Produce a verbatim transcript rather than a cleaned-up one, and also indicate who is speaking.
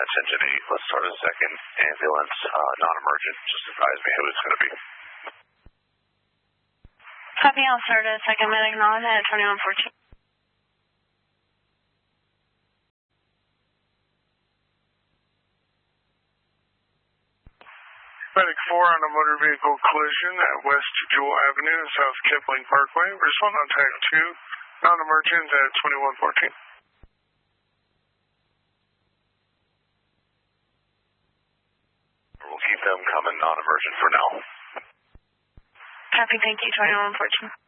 Speaker 1: Engine eight, let's start a second ambulance, uh, non-emergent. Just advise me who it's going to be.
Speaker 2: Copy, I'll start a second medic knowledge at twenty-one fourteen.
Speaker 3: Medic four on a motor vehicle collision at West Jewel Avenue and South Kipling Parkway. Respond on tag two, non-emergent at twenty-one fourteen.
Speaker 1: We'll keep them coming non-emergent for now.
Speaker 2: Copy, thank you, twenty-one fourteen.